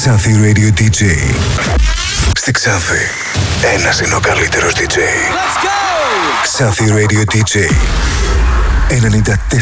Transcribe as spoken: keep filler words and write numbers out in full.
Xanthi Radio ντι τζέι. Στη Ξάνθη, ένας είναι ο καλύτερος ντι τζέι. Let's go! Xanthi Radio ντι τζέι ενενήντα τέσσερα